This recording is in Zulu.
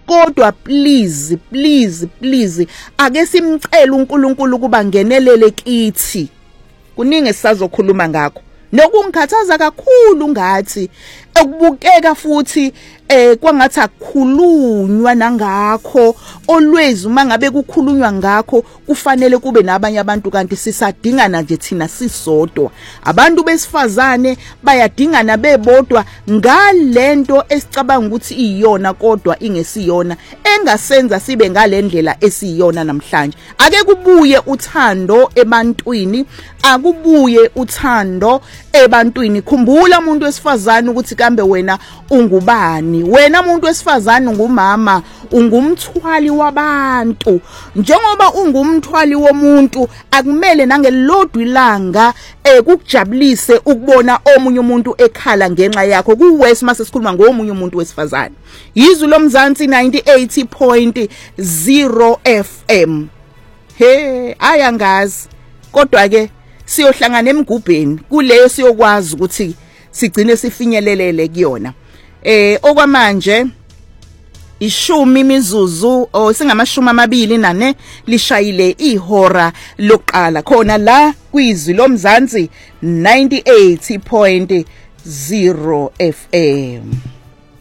kodwa please ake simcela uNkulunkulu ukuba ngenelele kithi. Kuningi sisazokhuluma ngakho. Nokungikhathaza kakhulu ngathi ekubukeka futhi kwangathi akukhulunywa nangakho always uma ngabe kukhulunywa ngakho kufanele kube nabanye abantu kanti sisadingana nje thina sisodwa. Abantu besifazane bayadingana bebodwa ngalento esicabanga ukuthi iyona kodwa ingesiyona engasenza sibe ngalendlela esiyona namhlanje. Ake kubuye uthando ebantwini, akubuye uthando ebantwini. Khumbula umuntu wesifazane ukuthi kambe wena ungubani. Wena umuntu wesifazane ungumama, ungumthwali wabantu. Njengoba ungumthwali womuntu, akumele nangelodwa ilanga kukujabulise ukubona omunye umuntu ekhala ngenxa yakho. Kuwesi mase sikhuluma ngomunye umuntu wesifazane. Yizwi loMzansi 98.0 FM. Ayangazi. Kodwa ke siyohlangana emgubheni kuleyo siyokwazi ukuthi sigcine sifinyelelele kuyona. Okwamanje 10 imizuzu singamashumi 24 lishayile ihora lokuqala khona la kwizwi loMzansi 98.0 FM.